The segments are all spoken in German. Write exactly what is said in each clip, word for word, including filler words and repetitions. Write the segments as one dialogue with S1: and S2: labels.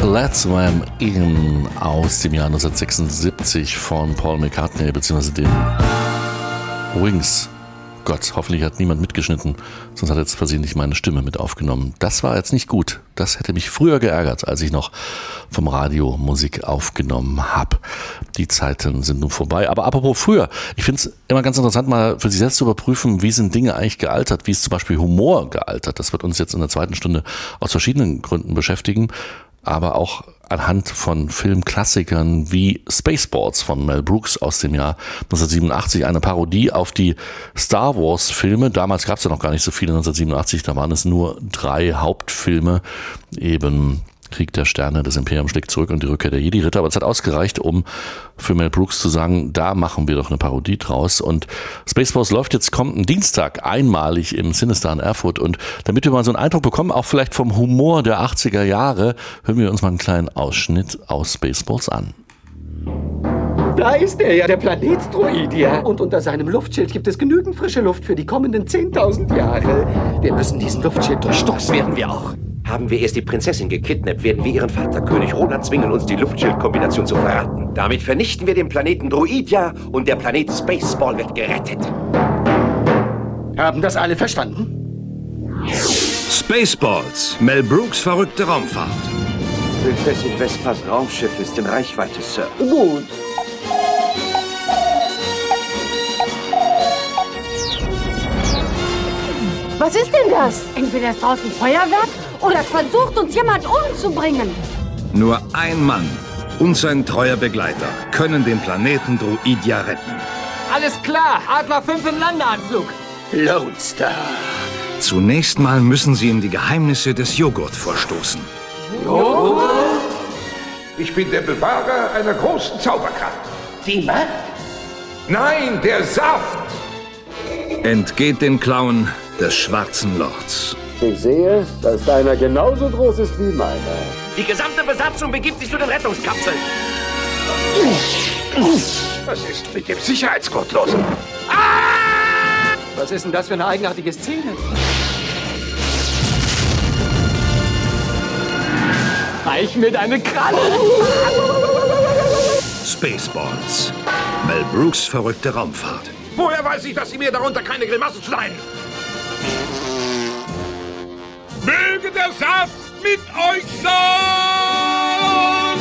S1: Let's Swim In aus dem Jahr neunzehnhundertsechsundsiebzig von Paul McCartney bzw. den Wings. Gott, hoffentlich hat niemand mitgeschnitten, sonst hat jetzt versehentlich meine Stimme mit aufgenommen. Das war jetzt nicht gut. Das hätte mich früher geärgert, als ich noch vom Radio Musik aufgenommen habe. Die Zeiten sind nun vorbei. Aber apropos früher, ich finde es immer ganz interessant, mal für sich selbst zu überprüfen, wie sind Dinge eigentlich gealtert, wie ist zum Beispiel Humor gealtert. Das wird uns jetzt in der zweiten Stunde aus verschiedenen Gründen beschäftigen, aber auch anhand von Filmklassikern wie Spaceballs von Mel Brooks aus dem Jahr neunzehnhundertsiebenundachtzig, eine Parodie auf die Star Wars Filme. Damals gab es ja noch gar nicht so viele, neunzehnhundertsiebenundachtzig, da waren es nur drei Hauptfilme, eben Krieg der Sterne, das Imperium schlägt zurück und die Rückkehr der Jedi-Ritter. Aber es hat ausgereicht, um für Mel Brooks zu sagen, da machen wir doch eine Parodie draus. Und Spaceballs läuft jetzt kommenden Dienstag einmalig im Cinestar in Erfurt. Und damit wir mal so einen Eindruck bekommen, auch vielleicht vom Humor der achtziger Jahre, hören wir uns mal einen kleinen Ausschnitt aus Spaceballs an.
S2: Da ist er ja, der Planet Droidia. Und unter seinem Luftschild gibt es genügend frische Luft für die kommenden zehntausend Jahre. Wir müssen diesen Luftschild durchstoßen, werden wir auch.
S3: Haben wir erst die Prinzessin gekidnappt, werden wir ihren Vater, König Roland, zwingen, uns die Luftschildkombination zu verraten. Damit vernichten wir den Planeten Droidia und der Planet Spaceball wird gerettet.
S2: Haben das alle verstanden?
S4: Spaceballs, Mel Brooks verrückte Raumfahrt.
S3: Prinzessin Vespas Raumschiff ist in Reichweite, Sir.
S2: Gut.
S5: Was ist denn das? Entweder ist draußen Feuerwerk oder es versucht uns jemand umzubringen.
S4: Nur ein Mann und sein treuer Begleiter können den Planeten Droidia retten.
S6: Alles klar, Adler fünf im Landeanflug.
S2: Lone Star.
S4: Zunächst mal müssen sie ihm die Geheimnisse des Joghurt vorstoßen.
S2: Joghurt?
S7: Ich bin der Bewahrer einer großen Zauberkraft.
S2: Die Macht?
S7: Nein, der Saft!
S4: Entgeht den Klauen des Schwarzen Lords.
S8: Ich sehe, dass deiner genauso groß ist wie meiner.
S3: Die gesamte Besatzung begibt sich zu den Rettungskapseln.
S7: Was ist mit dem Sicherheitsgurt los?
S2: Ah! Was ist denn das für eine eigenartige Szene?
S6: Reich mir deine Kralle!
S4: Spaceballs, Mel Brooks verrückte Raumfahrt.
S7: Woher weiß ich, dass Sie mir darunter keine Grimassen schneiden? Möge der Saft mit euch sein!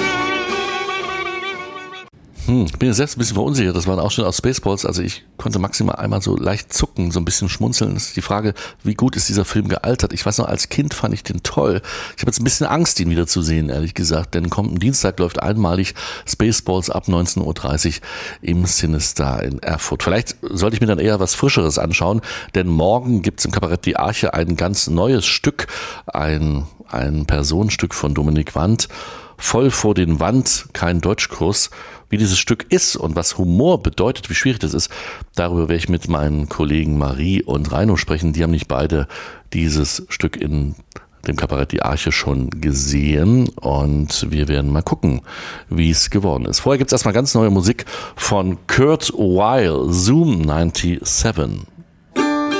S1: Hm, ich bin jetzt selbst ein bisschen verunsichert. Das waren auch schon aus Spaceballs. Also ich konnte maximal einmal so leicht zucken, so ein bisschen schmunzeln. Das ist die Frage, wie gut ist dieser Film gealtert? Ich weiß noch, als Kind fand ich den toll. Ich habe jetzt ein bisschen Angst, ihn wieder zu sehen, ehrlich gesagt. Denn kommenden Dienstag läuft einmalig Spaceballs ab neunzehn Uhr dreißig im Cinestar in Erfurt. Vielleicht sollte ich mir dann eher was Frischeres anschauen, denn morgen gibt's im Kabarett Die Arche ein ganz neues Stück, ein, ein Personenstück von Dominik Wandt. Voll vor den Wand, kein Deutschkurs. Wie dieses Stück ist und was Humor bedeutet, wie schwierig das ist, darüber werde ich mit meinen Kollegen Marie und Reino sprechen. Die haben nicht beide dieses Stück in dem Kabarett Die Arche schon gesehen und wir werden mal gucken, wie es geworden ist. Vorher gibt es erstmal ganz neue Musik von Kurt Weill, Zoom siebenundneunzig.